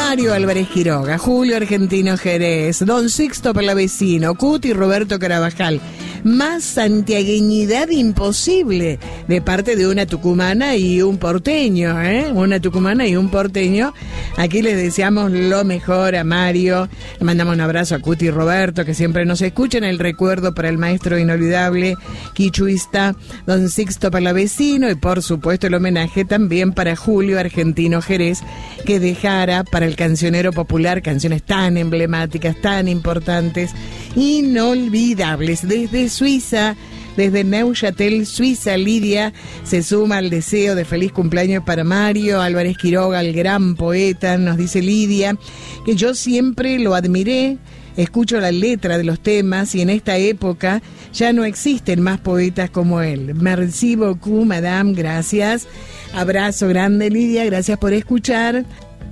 Mario Álvarez Quiroga, Julio Argentino Jerez, Don Sixto Palavecino, Cuti Roberto Carabajal. Más santiagueñidad imposible de parte de una tucumana y un porteño, ¿eh? Una tucumana y un porteño. Aquí les deseamos lo mejor a Mario. Le mandamos un abrazo a Cuti Roberto, que siempre nos escuchan. El recuerdo para el maestro inolvidable quichuista Don Sixto Palavecino, y por supuesto el homenaje también para Julio Argentino Jerez, que dejara para el cancionero popular canciones tan emblemáticas, tan importantes, inolvidables. Desde Suiza, desde Neuchâtel, Suiza, Lidia se suma al deseo de feliz cumpleaños para Mario Álvarez Quiroga, el gran poeta. Nos dice Lidia que yo siempre lo admiré, escucho la letra de los temas y en esta época ya no existen más poetas como él. Merci beaucoup, madame, gracias. Abrazo grande, Lidia, gracias por escuchar.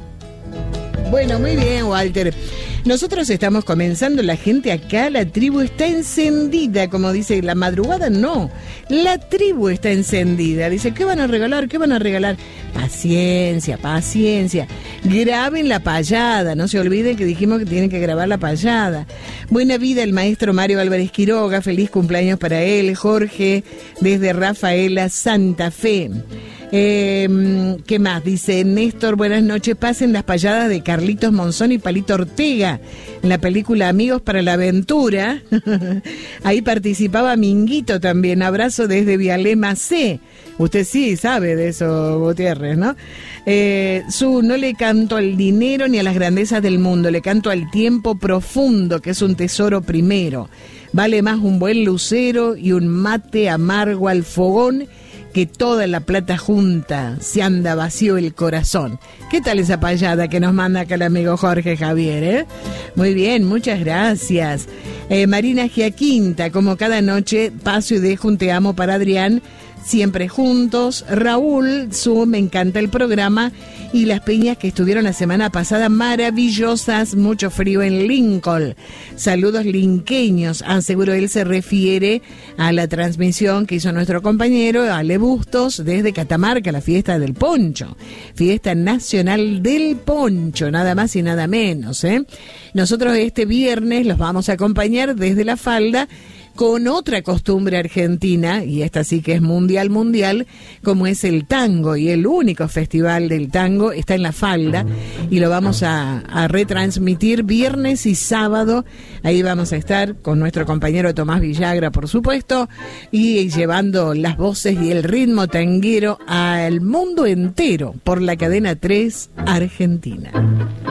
Bueno, muy bien, Walter. Nosotros estamos comenzando, la gente acá, la tribu está encendida, como dice, la madrugada no, la tribu está encendida. Dice, ¿qué van a regalar? ¿Qué van a regalar? Paciencia, paciencia. Graben la payada, no se olviden que dijimos que tienen que grabar la payada. Buena vida el maestro Mario Álvarez Quiroga, feliz cumpleaños para él. Jorge, desde Rafaela, Santa Fe. ¿Qué más? Dice Néstor, buenas noches, pasen las payadas de Carlitos Monzón y Palito Ortega en la película Amigos para la Aventura. Ahí participaba Minguito también. Abrazo desde Vialema C. Usted sí sabe de eso, Gutiérrez, ¿no? No le canto al dinero ni a las grandezas del mundo, le canto al tiempo profundo, que es un tesoro primero. Vale más un buen lucero y un mate amargo al fogón que toda la plata junta, se anda vacío el corazón. ¿Qué tal esa payada que nos manda acá el amigo Jorge Javier, eh? Muy bien, muchas gracias. Marina Giaquinta, como cada noche, paso y dejo un te amo para Adrián, siempre juntos. Raúl, me encanta el programa y las peñas que estuvieron la semana pasada, maravillosas, mucho frío en Lincoln. Saludos linqueños. Seguro él se refiere a la transmisión que hizo nuestro compañero Ale Bustos desde Catamarca, la fiesta del poncho, fiesta nacional del poncho, nada más y nada menos, ¿eh? Nosotros este viernes los vamos a acompañar desde La Falda con otra costumbre argentina, y esta sí que es mundial, como es el tango, y el único festival del tango está en La Falda, y lo vamos a retransmitir viernes y sábado. Ahí vamos a estar con nuestro compañero Tomás Villagra, por supuesto, y llevando las voces y el ritmo tanguero al mundo entero por la cadena 3 Argentina.